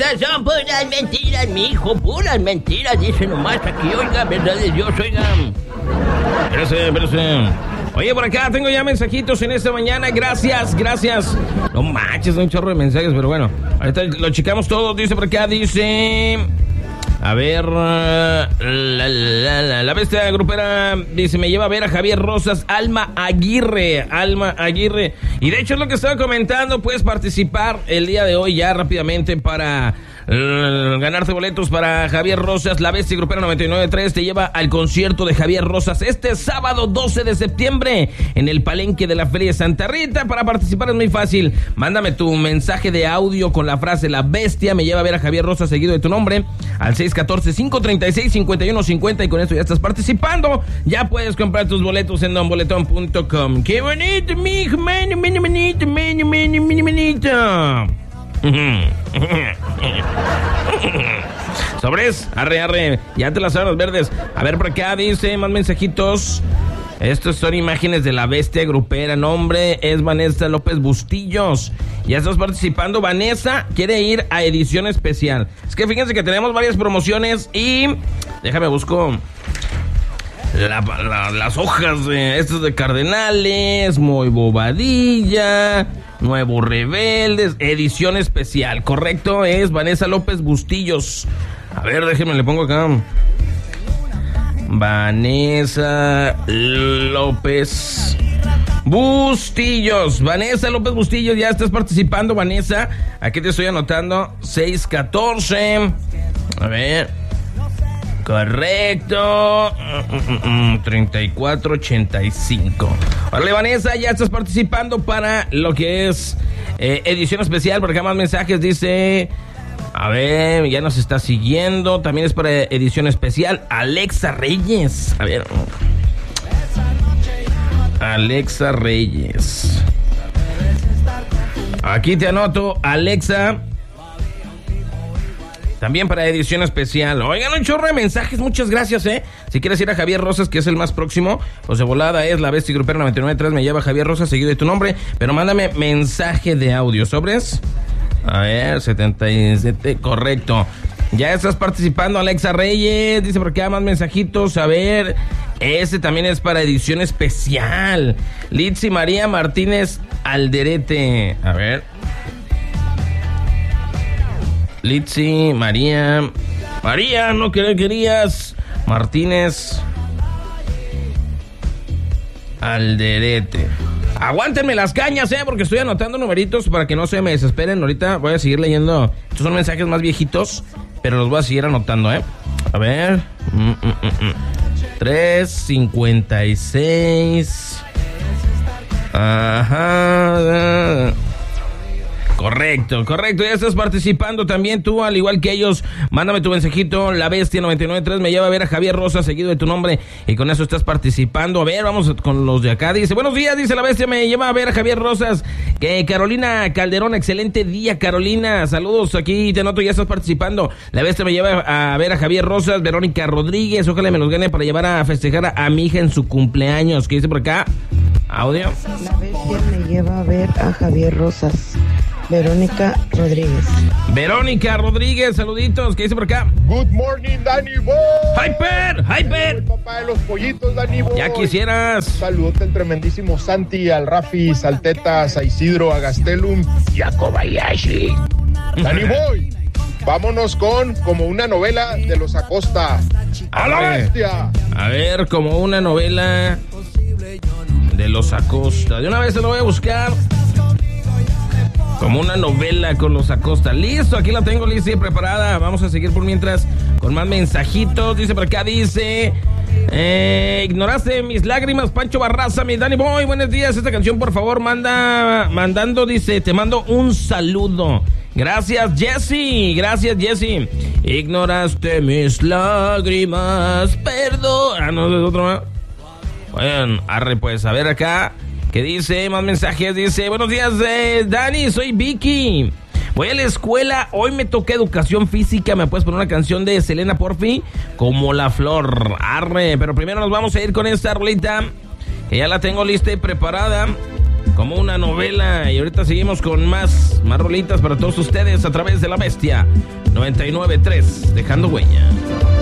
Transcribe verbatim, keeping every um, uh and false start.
Esas son puras mentiras, mi hijo, puras mentiras, dice nomás aquí, oiga, verdad de Dios, oiga. Espérese, espérese. Oye, por acá tengo ya mensajitos en esta mañana, gracias, gracias. No manches, un chorro de mensajes, pero bueno, ahorita lo checamos todos, dice por acá, dice... A ver, la, la, la, la bestia grupera dice, me lleva a ver a Javier Rosas, Alma Aguirre, Alma Aguirre. Y de hecho es lo que estaba comentando, puedes participar el día de hoy ya rápidamente para uh, ganarte boletos para Javier Rosas. La bestia grupera noventa y nueve punto tres te lleva al concierto de Javier Rosas este sábado doce de septiembre en el Palenque de la Feria de Santa Rita. Para participar es muy fácil, mándame tu mensaje de audio con la frase la bestia me lleva a ver a Javier Rosas seguido de tu nombre al seis uno cuatro, cinco tres seis, cinco uno cinco cero y con esto ya estás participando. Ya puedes comprar tus boletos en don boletón punto com. ¡Qué bonito, mijo! ¡Mano, mano, manito! ¡Mano, mano, mano, manito! Sobres, arre, arre. Ya te las sabes las verdes. A ver, por acá dice más mensajitos. Estos son imágenes de la bestia grupera. Nombre es Vanessa López Bustillos. Ya estás participando. Vanessa quiere ir a edición especial. Es que fíjense que tenemos varias promociones y... Déjame busco... La, la, las hojas de estas de Cardenales, Muy Bobadilla, Nuevos Rebeldes, edición especial. Correcto, es Vanessa López Bustillos. A ver, déjenme, le pongo acá... Vanessa López Bustillos. Vanessa López Bustillos, ya estás participando, Vanessa. Aquí te estoy anotando. seis catorce. A ver. Correcto. treinta y cuatro ochenta y cinco. Vale, Vanessa, ya estás participando para lo que es eh, edición especial. Por acá más mensajes, dice... A ver, ya nos está siguiendo. También es para edición especial. Alexa Reyes. A ver. Alexa Reyes. Aquí te anoto, Alexa. También para edición especial. Oigan, un chorro de mensajes. Muchas gracias, eh. Si quieres ir a Javier Rosas, que es el más próximo, pues de volada es la bestia grupera noventa y nueve punto tres. Me lleva Javier Rosas seguido de tu nombre. Pero mándame mensaje de audio. ¿Sobres? A ver, setenta y siete, correcto. Ya estás participando, Alexa Reyes. Dice por acá más mensajitos. A ver, ese también es para edición especial. Litzy María Martínez Alderete. A ver. Litzy María. María, no querías. Martínez Alderete. Aguántenme las cañas, eh, porque estoy anotando numeritos para que no se me desesperen. Ahorita voy a seguir leyendo. Estos son mensajes más viejitos, pero los voy a seguir anotando, eh. A ver. Mm, mm, mm, mm. tres cincuenta y seis. Ajá. Correcto, correcto, ya estás participando también tú, al igual que ellos. Mándame tu mensajito, la bestia noventa y nueve punto tres me lleva a ver a Javier Rosa seguido de tu nombre y con eso estás participando. A ver, vamos con los de acá. Dice, buenos días, dice la bestia, me lleva a ver a Javier Rosas. Que Carolina Calderón, excelente día, Carolina. Saludos, aquí te noto, ya estás participando. La bestia me lleva a ver a Javier Rosas. Verónica Rodríguez, ojalá me los gane para llevar a festejar a, a mi hija en su cumpleaños. ¿Qué dice por acá? Audio. La bestia me lleva a ver a Javier Rosas. Verónica Rodríguez. Verónica Rodríguez, saluditos. ¿Qué dice por acá? Good morning, Danny Boy. Hyper, Hyper. El papá de los pollitos, Danny Boy. Ya quisieras. Saludote al tremendísimo Santi, al Rafi, Saltetas, a Isidro, a Gastelum y a Kobayashi. Danny Boy, vámonos con Como una novela de los Acosta. ¡A la bestia! A ver, Como una novela de los Acosta. De una vez se lo voy a buscar. Como una novela con los Acosta. Listo, aquí la tengo lista y preparada. Vamos a seguir por mientras con más mensajitos. Dice por acá, dice... Eh, ignoraste mis lágrimas, Pancho Barraza, mi Danny Boy. Buenos días, esta canción por favor manda... Mandando, dice, te mando un saludo. Gracias, Jessy. Gracias, Jessy. Ignoraste mis lágrimas, perdón. Ah, no, es otro más. Bueno, arre pues, a ver acá. ¿Qué dice? Más mensajes. Dice, buenos días, eh, Dani, soy Vicky. Voy a la escuela, hoy me toca educación física. ¿Me puedes poner una canción de Selena Porfi? Como la flor. Arre, pero primero nos vamos a ir con esta rolita, que ya la tengo lista y preparada. como una novela. Y ahorita seguimos con más, más rolitas para todos ustedes a través de La Bestia noventa y nueve punto tres, dejando huella.